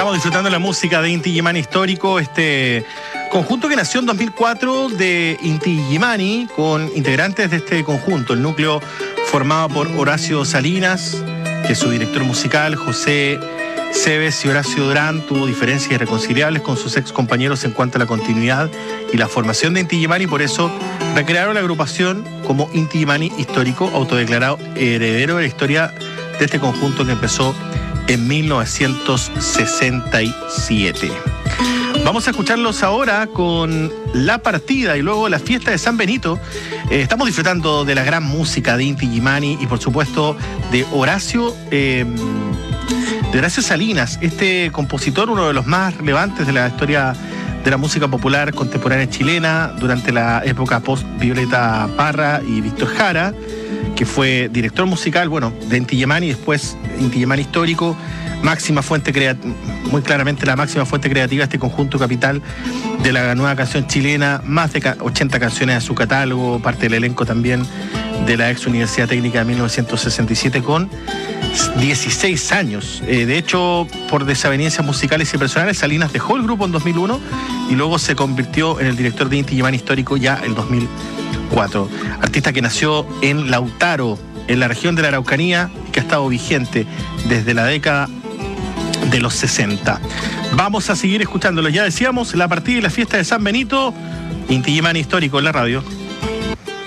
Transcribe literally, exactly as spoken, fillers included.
Estamos disfrutando la música de Inti Illimani Histórico, este conjunto que nació en dos mil cuatro de Inti Illimani, con integrantes de este conjunto, el núcleo formado por Horacio Salinas, que es su director musical, José Cebes y Horacio Durán. Tuvo diferencias irreconciliables con sus ex compañeros en cuanto a la continuidad y la formación de Inti Illimani, por eso recrearon la agrupación como Inti Illimani Histórico, autodeclarado heredero de la historia de este conjunto que empezó en mil novecientos sesenta y siete. Vamos a escucharlos ahora con La Partida y luego La Fiesta de San Benito. Eh, estamos disfrutando de la gran música de Inti Illimani y por supuesto de Horacio, eh, de Horacio Salinas, este compositor, uno de los más relevantes de la historia de la música popular contemporánea chilena durante la época post-Violeta Parra y Víctor Jara, que fue director musical, bueno, de Inti Illimani y después Inti Illimani Histórico, máxima fuente creativa, muy claramente la máxima fuente creativa de este conjunto capital de la nueva canción chilena, más de ochenta canciones a su catálogo, parte del elenco también de la ex Universidad Técnica de mil novecientos sesenta y siete con dieciséis años. Eh, de hecho, por desavenencias musicales y personales, Salinas dejó el grupo en dos mil uno y luego se convirtió en el director de Inti Illimani Histórico ya en dos mil cuatro. Artista que nació en Lautaro, en la región de la Araucanía, y que ha estado vigente desde la década de los sesenta. Vamos a seguir escuchándolo. Ya decíamos, La Partida y La Fiesta de San Benito, Inti Illimani Histórico en la radio.